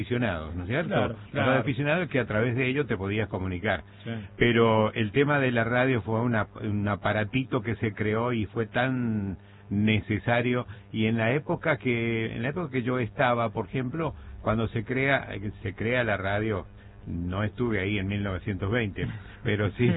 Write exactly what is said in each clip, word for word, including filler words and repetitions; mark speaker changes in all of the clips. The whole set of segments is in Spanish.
Speaker 1: aficionados, ¿no es cierto?
Speaker 2: Claro,
Speaker 1: La
Speaker 2: claro.
Speaker 1: radio aficionados que a través de ello te podías comunicar.
Speaker 2: Sí.
Speaker 1: Pero el tema de la radio fue una, un aparatito que se creó y fue tan necesario, y en la época que en la época que yo estaba, por ejemplo, cuando se crea se crea la radio, no estuve ahí en mil novecientos veinte, pero sí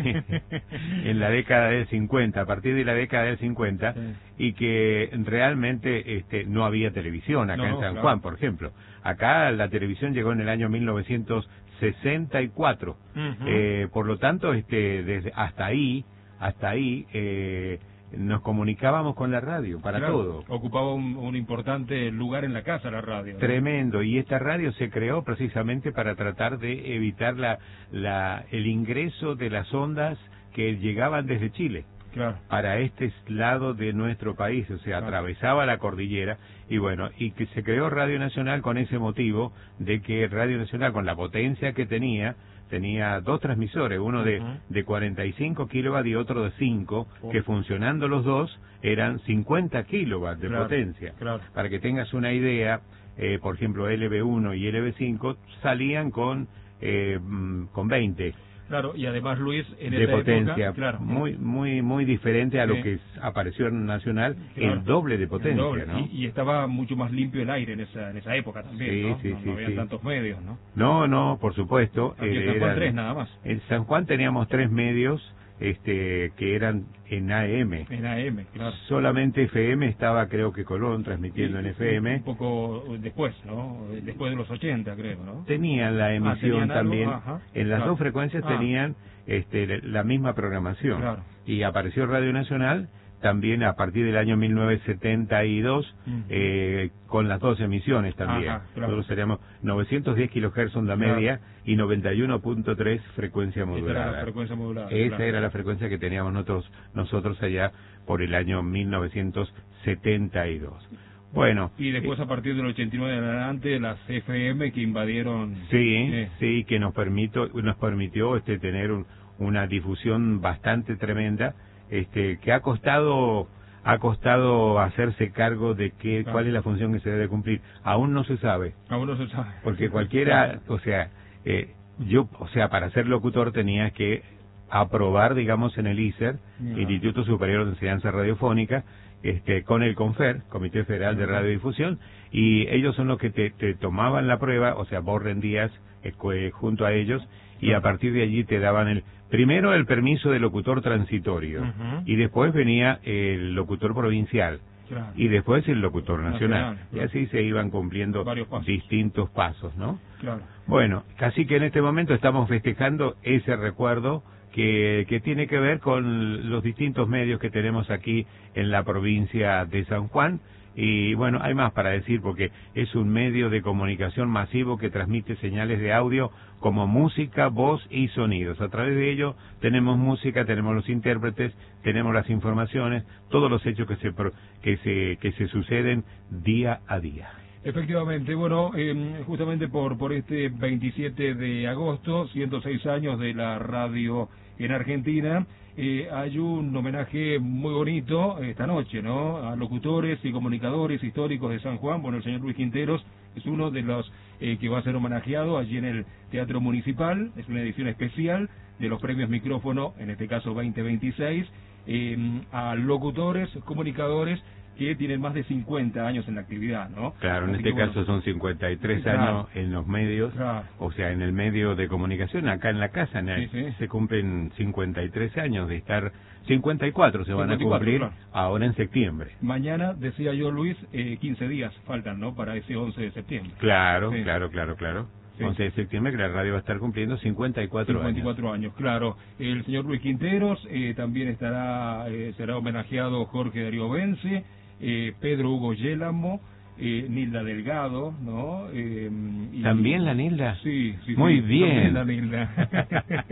Speaker 1: en la década del cincuenta, a partir de la década del cincuenta, sí. Y que realmente este, no había televisión acá
Speaker 2: no,
Speaker 1: en San
Speaker 2: claro.
Speaker 1: Juan, por ejemplo. Acá la televisión llegó en el año mil novecientos sesenta y cuatro, uh-huh. eh, por lo tanto, este, desde hasta ahí, hasta ahí, eh, nos comunicábamos con la radio para
Speaker 2: claro,
Speaker 1: todo.
Speaker 2: Ocupaba un, un importante lugar en la casa la radio, ¿no?
Speaker 1: Tremendo, y esta radio se creó precisamente para tratar de evitar la, la, el ingreso de las ondas que llegaban desde Chile.
Speaker 2: Claro.
Speaker 1: Para este lado de nuestro país, o sea, claro. Atravesaba la cordillera, y bueno, y que se creó Radio Nacional con ese motivo de que Radio Nacional, con la potencia que tenía, tenía dos transmisores, uno de, uh-huh. de cuarenta y cinco kilovatios y otro de cinco, uh-huh. que funcionando los dos eran cincuenta kilovatios de
Speaker 2: claro,
Speaker 1: potencia.
Speaker 2: Claro.
Speaker 1: Para que tengas una idea, eh, por ejemplo, L B uno y L B cinco salían con, eh, con veinte.
Speaker 2: Claro, y además, Luis, en
Speaker 1: de
Speaker 2: esa
Speaker 1: potencia,
Speaker 2: época, claro,
Speaker 1: muy muy muy diferente a
Speaker 2: sí.
Speaker 1: lo que apareció en Nacional,
Speaker 2: claro.
Speaker 1: el doble de potencia,
Speaker 2: doble.
Speaker 1: ¿no?
Speaker 2: Y, y estaba mucho más limpio el aire en esa en esa época también,
Speaker 1: sí,
Speaker 2: ¿no?
Speaker 1: Sí,
Speaker 2: no,
Speaker 1: sí,
Speaker 2: no había
Speaker 1: sí.
Speaker 2: tantos medios, ¿no?
Speaker 1: No, no, por supuesto.
Speaker 2: Aquí en San Juan tres nada más.
Speaker 1: En San Juan teníamos tres medios, este, que eran en A M.
Speaker 2: En A M, claro.
Speaker 1: Solamente F M estaba, creo que Colón, transmitiendo
Speaker 2: y,
Speaker 1: en F M.
Speaker 2: Un poco después, ¿no? Después de los ochenta, creo, ¿no?
Speaker 1: Tenían la emisión
Speaker 2: ah,
Speaker 1: también.
Speaker 2: Ajá,
Speaker 1: en las
Speaker 2: claro.
Speaker 1: dos frecuencias
Speaker 2: ah.
Speaker 1: tenían este, la misma programación.
Speaker 2: Claro.
Speaker 1: Y apareció Radio Nacional también a partir del año mil novecientos setenta y dos, uh-huh. eh, con las dos emisiones también.
Speaker 2: Ajá, claro.
Speaker 1: Nosotros seríamos novecientos diez kilohertz onda
Speaker 2: claro.
Speaker 1: media y noventa y uno punto tres frecuencia modulada.
Speaker 2: Esa era la frecuencia modulada.
Speaker 1: Esa
Speaker 2: claro.
Speaker 1: era la frecuencia que teníamos nosotros, nosotros allá por el año mil novecientos setenta y dos. Bueno.
Speaker 2: Y después, eh, a partir del ochenta y nueve en adelante, las F M que invadieron.
Speaker 1: Sí,
Speaker 2: eh.
Speaker 1: sí, que nos permitió, nos permitió este, tener un, una difusión bastante tremenda, este, que ha costado, ha costado hacerse cargo de que,
Speaker 2: claro.
Speaker 1: cuál es la función que se debe cumplir. Aún no se sabe.
Speaker 2: Aún no se sabe.
Speaker 1: Porque cualquiera, o sea, eh, yo, o sea, para ser locutor tenías que aprobar, digamos, en el I S E R, no. Instituto Superior de Enseñanza Radiofónica, este, con el CONFER, Comité Federal de Radiodifusión, y ellos son los que te, te tomaban la prueba, o sea, vos rendías eh, junto a ellos, y a partir de allí te daban el, primero el permiso de locutor transitorio, uh-huh. y después venía el locutor provincial, claro. y después el locutor nacional, nacional claro. y así se iban cumpliendo pasos. distintos pasos, ¿no?
Speaker 2: Claro.
Speaker 1: Bueno, casi que en este momento estamos festejando ese recuerdo que, que tiene que ver con los distintos medios que tenemos aquí en la provincia de San Juan. Y bueno, hay más para decir porque es un medio de comunicación masivo que transmite señales de audio como música, voz y sonidos. A través de ello tenemos música, tenemos los intérpretes, tenemos las informaciones, todos los hechos que se que se que se suceden día a día.
Speaker 2: Efectivamente, bueno, eh, justamente por por este veintisiete de agosto, ciento seis años de la radio en Argentina, eh, hay un homenaje muy bonito esta noche, ¿no? A locutores y comunicadores históricos de San Juan. Bueno, el señor Luis Quinteros es uno de los eh, que va a ser homenajeado allí en el Teatro Municipal. Es una edición especial de los premios Micrófono, en este caso veinte veintiséis, eh, a locutores, comunicadores que tienen más de cincuenta años en la actividad, ¿no?
Speaker 1: Claro, en
Speaker 2: Así
Speaker 1: este
Speaker 2: que,
Speaker 1: caso
Speaker 2: bueno,
Speaker 1: son cincuenta y tres
Speaker 2: claro.
Speaker 1: años en los medios,
Speaker 2: claro.
Speaker 1: o sea, en el medio de comunicación, acá en la casa, en el,
Speaker 2: sí, sí.
Speaker 1: se cumplen cincuenta y tres años de estar, cincuenta y cuatro se van
Speaker 2: cincuenta y cuatro,
Speaker 1: a cumplir
Speaker 2: claro.
Speaker 1: ahora en septiembre.
Speaker 2: Mañana, decía yo, Luis, eh, quince días faltan, ¿no?, para ese once de septiembre.
Speaker 1: Claro,
Speaker 2: sí.
Speaker 1: claro, claro, claro.
Speaker 2: Sí.
Speaker 1: once de septiembre que la radio va a estar cumpliendo cincuenta y cuatro años.
Speaker 2: cincuenta y cuatro años, claro. El señor Luis Quinteros, eh, también estará, eh, será homenajeado Jorge Darío Vence, eh, Pedro Hugo Yélamo, eh, Nilda Delgado, ¿no? Eh, y,
Speaker 1: ¿También la Nilda?
Speaker 2: Sí, sí.
Speaker 1: Muy
Speaker 2: sí,
Speaker 1: bien.
Speaker 2: La Nilda.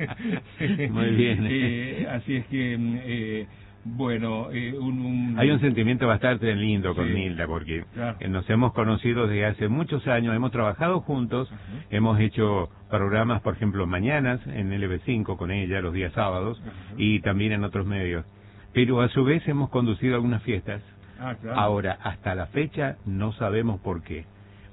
Speaker 1: Muy bien.
Speaker 2: Eh, así es que, eh, bueno, eh, un, un...
Speaker 1: hay un sentimiento bastante lindo con
Speaker 2: sí,
Speaker 1: Nilda, porque
Speaker 2: claro.
Speaker 1: nos hemos conocido desde hace muchos años, hemos trabajado juntos, uh-huh. hemos hecho programas, por ejemplo, mañanas en L B cinco con ella, los días sábados, uh-huh. y también en otros medios. Pero a su vez hemos conducido algunas fiestas.
Speaker 2: Ah, claro.
Speaker 1: Ahora, hasta la fecha no sabemos por qué,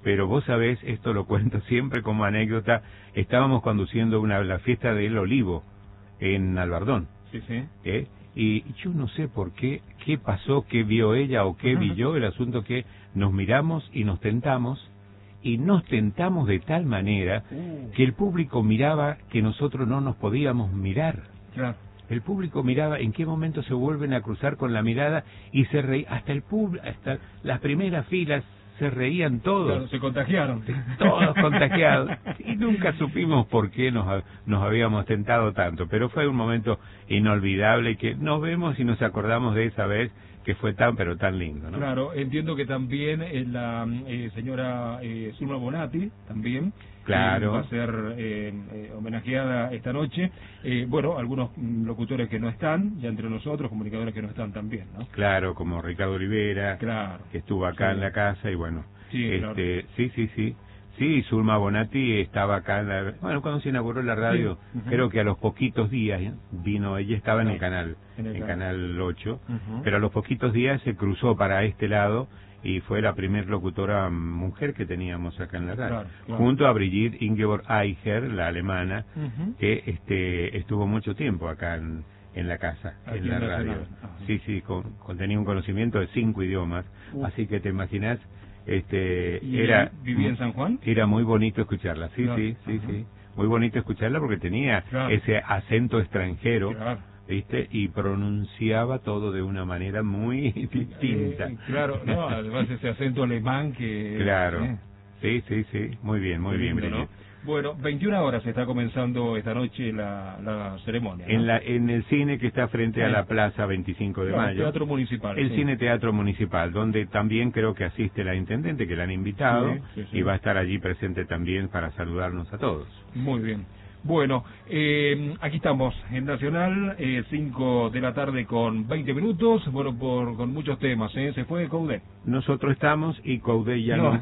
Speaker 1: pero vos sabés, esto lo cuento siempre como anécdota, estábamos conduciendo una la fiesta del Olivo en Albardón.
Speaker 2: Sí, sí.
Speaker 1: ¿eh? Y yo no sé por qué, qué pasó, qué vio ella o qué vi yo, el asunto que nos miramos y nos tentamos, y nos tentamos de tal manera que el público miraba que nosotros no nos podíamos mirar.
Speaker 2: Claro.
Speaker 1: El público miraba en qué momento se vuelven a cruzar con la mirada y se reía, hasta el público, hasta las primeras filas se reían todos.
Speaker 2: Claro, se contagiaron.
Speaker 1: Todos contagiados. Y nunca supimos por qué nos, nos habíamos tentado tanto, pero fue un momento inolvidable que nos vemos y nos acordamos de esa vez que fue tan pero tan lindo, ¿no?
Speaker 2: Claro, entiendo que también eh, la eh, señora eh, Zulma Bonatti también
Speaker 1: claro.
Speaker 2: eh, va a ser eh, eh, homenajeada esta noche. Eh, bueno, algunos mm, locutores que no están, ya entre nosotros, comunicadores que no están también, ¿no?
Speaker 1: Claro, como Ricardo Olivera,
Speaker 2: claro.
Speaker 1: que estuvo acá
Speaker 2: sí.
Speaker 1: en la casa y bueno,
Speaker 2: sí,
Speaker 1: este,
Speaker 2: claro.
Speaker 1: sí, sí, sí. Sí, Zulma Bonatti estaba acá, en la, bueno, cuando se inauguró la radio, sí. uh-huh. creo que a los poquitos días vino, ella estaba en el canal, en el, el canal ocho, uh-huh. pero a los poquitos días se cruzó para este lado y fue la primer locutora mujer que teníamos acá en la radio, claro, claro. junto a Brigitte Ingeborg Eicher, la alemana, uh-huh. que este estuvo mucho tiempo acá en, en la casa, aquí en la, en la radio. Uh-huh. Sí, sí, con, con, tenía un conocimiento de cinco idiomas, uh-huh. así que te imaginas. Este,
Speaker 2: ¿Y
Speaker 1: era
Speaker 2: vivía en San Juan?
Speaker 1: Era muy bonito escucharla, sí,
Speaker 2: claro.
Speaker 1: sí, sí,
Speaker 2: Ajá.
Speaker 1: sí, muy bonito escucharla porque tenía claro. ese acento extranjero,
Speaker 2: claro.
Speaker 1: ¿viste? Y pronunciaba todo de una manera muy distinta.
Speaker 2: Eh, claro, no, además ese acento alemán que...
Speaker 1: Claro,
Speaker 2: eh.
Speaker 1: sí, sí, sí, muy bien, muy bien,
Speaker 2: lindo, ¿no? Bueno, veintiuna horas está comenzando esta noche la, la ceremonia, ¿no?
Speaker 1: En, la, en el cine que está frente a la Plaza veinticinco de
Speaker 2: claro,
Speaker 1: mayo.
Speaker 2: El Teatro Municipal.
Speaker 1: El
Speaker 2: sí.
Speaker 1: Cine Teatro Municipal, donde también creo que asiste la Intendente, que la han invitado, sí, sí, sí. y va a estar allí presente también para saludarnos a todos.
Speaker 2: Muy bien. Bueno, eh, aquí estamos en Nacional, eh, cinco de la tarde con veinte minutos, bueno, por con muchos temas, ¿eh? Se fue Coudet.
Speaker 1: Nosotros estamos y Coudet ya
Speaker 2: no.
Speaker 1: no.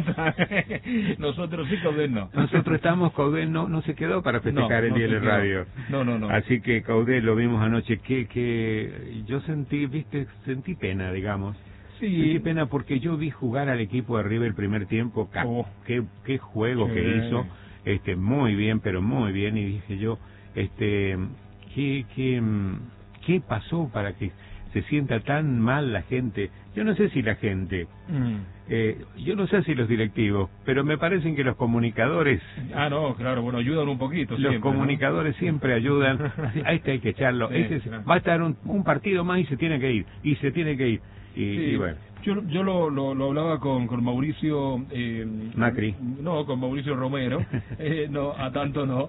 Speaker 2: Nosotros sí, Coudet no.
Speaker 1: Nosotros estamos, Coudet no, no se quedó para festejar
Speaker 2: no,
Speaker 1: el
Speaker 2: no
Speaker 1: Día de Radio.
Speaker 2: No, no, no.
Speaker 1: Así que Coudet lo vimos anoche, que, que yo sentí, viste, sentí pena, digamos.
Speaker 2: Sí.
Speaker 1: Sentí pena porque yo vi jugar al equipo de River el primer tiempo, oh. qué, qué juego sí. que hizo. Este, muy bien, pero muy bien, y dije yo, este, ¿qué, qué, qué pasó para que se sienta tan mal la gente? Yo no sé si la gente, mm. eh, yo no sé si los directivos, pero me parecen que los comunicadores...
Speaker 2: Ah, no, claro, bueno, ayudan un poquito.
Speaker 1: Los
Speaker 2: siempre,
Speaker 1: comunicadores
Speaker 2: ¿no?
Speaker 1: siempre ayudan, a este hay que echarlo, sí, este claro. va a estar un, un partido más y se tiene que ir, y se tiene que ir, y,
Speaker 2: sí.
Speaker 1: y bueno...
Speaker 2: Yo, yo lo, lo, lo hablaba con, con Mauricio... Eh,
Speaker 1: Macri.
Speaker 2: No, con Mauricio Romero. eh, no, a tanto no.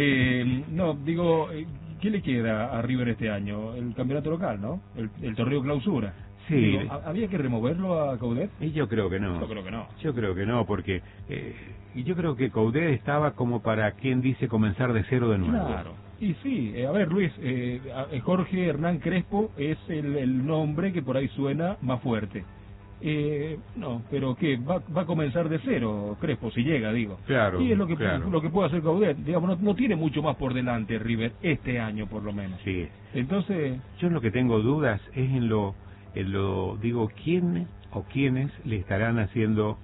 Speaker 2: Eh, no, digo, ¿qué le queda a River este año? El campeonato local, ¿no? El, el torneo clausura.
Speaker 1: Sí.
Speaker 2: Digo, ¿había que removerlo a Coudet?
Speaker 1: Y yo creo que no.
Speaker 2: Yo creo que no.
Speaker 1: Yo creo que no, porque eh, yo creo que Coudet estaba como para quien dice comenzar de cero de nuevo.
Speaker 2: Claro. Y sí, eh, a ver Luis, eh, Jorge Hernán Crespo es el, el nombre que por ahí suena más fuerte. Eh, no, pero ¿qué? Va, va a comenzar de cero, Crespo, si llega, digo.
Speaker 1: Claro,
Speaker 2: y es lo que,
Speaker 1: claro.
Speaker 2: lo que puede hacer Coudet. Digamos, no, no tiene mucho más por delante River este año, por lo menos.
Speaker 1: Sí.
Speaker 2: Entonces...
Speaker 1: Yo en lo que tengo dudas es en lo, en lo digo, ¿quién o quiénes le estarán haciendo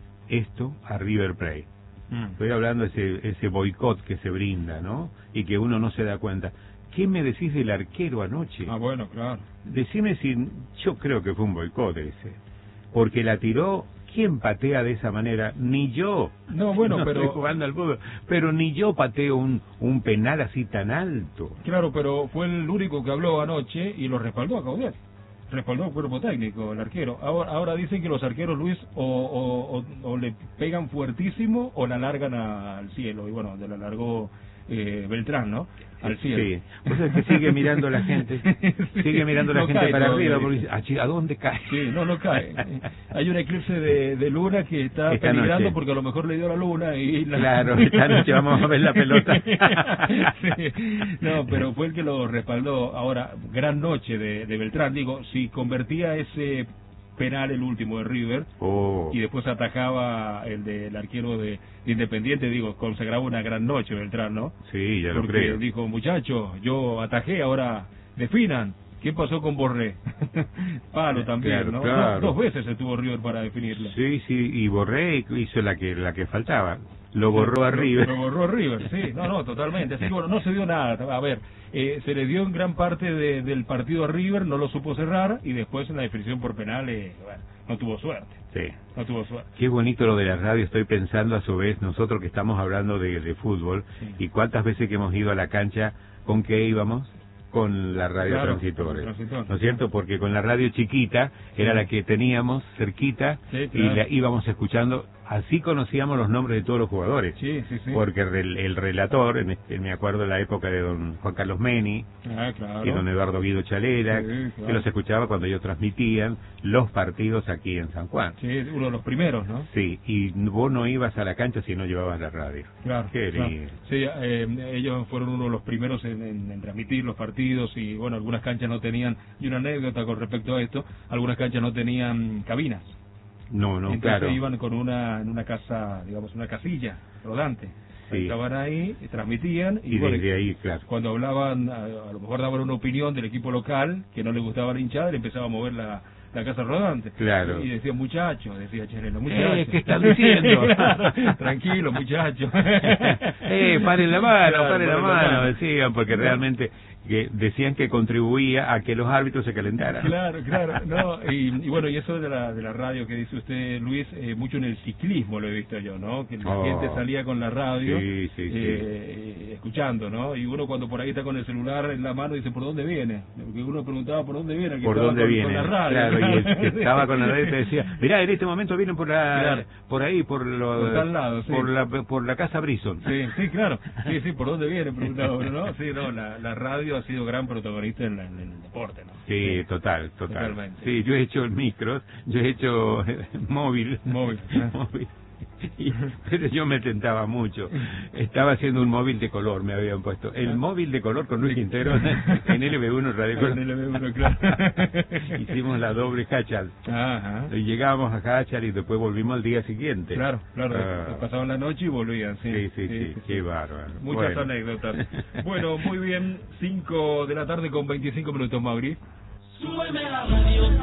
Speaker 1: esto a River Plate? Mm. Estoy hablando de ese, ese boicot que se brinda, ¿no? Y que uno no se da cuenta. ¿Qué me decís del arquero anoche?
Speaker 2: Ah, bueno, claro.
Speaker 1: Decime si... Yo creo que fue un boicot ese. Porque la tiró, ¿quién patea de esa manera? Ni yo.
Speaker 2: No, bueno,
Speaker 1: no
Speaker 2: pero...
Speaker 1: estoy jugando al fútbol, pero ni yo pateo un, un penal así tan alto.
Speaker 2: Claro, pero fue el único que habló anoche y lo respaldó a Coudet. Respaldó al cuerpo técnico, el arquero. Ahora, ahora dicen que los arqueros, Luis, o, o, o, o le pegan fuertísimo o la largan a, al cielo. Y bueno, la largó eh, Beltrán, ¿no? Al cielo.
Speaker 1: Sí, pues es que sigue mirando la gente, sí. sigue mirando la
Speaker 2: no
Speaker 1: gente para arriba, porque dice, ¿a dónde cae?
Speaker 2: Sí, no, no cae. Hay un eclipse de, de luna que está esta peligrando noche. Porque a lo mejor le dio la luna y... La...
Speaker 1: Claro, esta noche vamos a ver la pelota.
Speaker 2: Sí. No, pero fue el que lo respaldó. Ahora, gran noche de, de Beltrán, digo, si convertía ese penal el último de River
Speaker 1: oh.
Speaker 2: y después atajaba el del arquero de, de Independiente, digo, consagraba una gran noche Beltrán, ¿no?
Speaker 1: Sí, ya
Speaker 2: Porque
Speaker 1: lo creo.
Speaker 2: dijo, muchachos, yo atajé, ahora definan. ¿Qué pasó con Borré? Palo también,
Speaker 1: claro,
Speaker 2: ¿no?
Speaker 1: Claro.
Speaker 2: Dos, dos veces estuvo River para definirlo.
Speaker 1: Sí, sí, y Borré hizo la que la que faltaba. Lo borró a River.
Speaker 2: Lo, lo borró a River, sí. No, no, totalmente. Así que bueno, no se dio nada. A ver, eh, se le dio en gran parte de, del partido a River, no lo supo cerrar y después en la definición por penales, bueno, no tuvo suerte.
Speaker 1: Sí.
Speaker 2: No tuvo suerte.
Speaker 1: Qué bonito lo de la radio, estoy pensando a su vez, nosotros que estamos hablando de, de fútbol, sí. Y cuántas veces que hemos ido a la cancha, ¿con qué íbamos? Con la radio
Speaker 2: claro,
Speaker 1: transitores,
Speaker 2: transitores,
Speaker 1: ¿no es cierto? Porque con la radio chiquita era
Speaker 2: sí. La
Speaker 1: que teníamos cerquita,
Speaker 2: sí, claro.
Speaker 1: Y la íbamos escuchando, así conocíamos los nombres de todos los jugadores,
Speaker 2: sí, sí, sí.
Speaker 1: Porque el, el relator, en este, me acuerdo de la época de don Juan Carlos Meni,
Speaker 2: ah, claro.
Speaker 1: y don Eduardo Guido Chalera,
Speaker 2: sí, claro.
Speaker 1: Que los escuchaba cuando ellos transmitían los partidos aquí en San Juan.
Speaker 2: Sí, uno de los primeros, ¿no?
Speaker 1: Sí, y vos no ibas a la cancha si no llevabas la radio.
Speaker 2: Claro.
Speaker 1: Qué
Speaker 2: claro.
Speaker 1: lindo.
Speaker 2: Sí, eh, ellos fueron uno de los primeros en, en, en transmitir los partidos y bueno, algunas canchas no tenían, y una anécdota con respecto a esto, algunas canchas no tenían cabinas.
Speaker 1: No, no,
Speaker 2: Entonces
Speaker 1: claro.
Speaker 2: iban con una, en una casa, digamos, una casilla rodante. Sí. Estaban ahí, transmitían y,
Speaker 1: y
Speaker 2: bueno,
Speaker 1: desde ahí, claro.
Speaker 2: Cuando hablaban, a, a lo mejor daban una opinión del equipo local que no le gustaba la hinchada, le empezaba a mover la, la casa rodante.
Speaker 1: Claro.
Speaker 2: Y decía, muchachos, decía Cheleno, muchachos.
Speaker 1: Eh, ¿qué están diciendo?
Speaker 2: Tranquilo, muchachos.
Speaker 1: eh, paren la mano,
Speaker 2: claro,
Speaker 1: paren la
Speaker 2: paren
Speaker 1: mano,
Speaker 2: mano.
Speaker 1: decían, porque realmente que decían que contribuía a que los árbitros se calentaran.
Speaker 2: Claro, claro, no, y, y bueno, y eso de la de la radio que dice usted, Luis, eh, mucho en el ciclismo lo he visto yo, ¿no? Que la
Speaker 1: oh.
Speaker 2: gente salía con la radio,
Speaker 1: sí, sí,
Speaker 2: eh,
Speaker 1: sí.
Speaker 2: escuchando, ¿no? Y uno cuando por ahí está con el celular en la mano dice, ¿por dónde viene? Porque uno preguntaba, ¿por dónde viene? El que
Speaker 1: ¿Por
Speaker 2: estaba
Speaker 1: dónde
Speaker 2: con,
Speaker 1: viene?
Speaker 2: con la radio.
Speaker 1: Claro, y el que estaba con la radio te decía, mirá, en este momento vienen por la,
Speaker 2: claro.
Speaker 1: por ahí, por lo,
Speaker 2: por tal lado, sí.
Speaker 1: por la, por la casa Brison.
Speaker 2: Sí, sí, claro. Sí, sí, ¿por dónde viene? Preguntaba uno, ¿no? Sí, no, la, la radio ha sido gran protagonista en, en el deporte, ¿no?
Speaker 1: Sí,
Speaker 2: sí,
Speaker 1: total, total.
Speaker 2: Totalmente.
Speaker 1: Sí, yo he hecho micros, yo he hecho móvil.
Speaker 2: Móvil.
Speaker 1: móvil. Y, pero yo me tentaba mucho. Estaba haciendo un móvil de color, me habían puesto. El móvil de color con Luis Quintero en L B uno Radio Color.
Speaker 2: En L B uno, claro.
Speaker 1: Hicimos la doble Hachal.
Speaker 2: Ajá.
Speaker 1: Y llegábamos a Hachal y después volvimos al día siguiente.
Speaker 2: Claro, claro.
Speaker 1: Ah.
Speaker 2: Pasaban la noche y volvían, sí.
Speaker 1: Sí, sí, sí,
Speaker 2: sí, sí
Speaker 1: qué
Speaker 2: sí.
Speaker 1: bárbaro.
Speaker 2: Muchas
Speaker 1: bueno.
Speaker 2: anécdotas. Bueno, muy bien. cinco de la tarde con veinticinco minutos, Mauri.
Speaker 3: Súbeme la radio.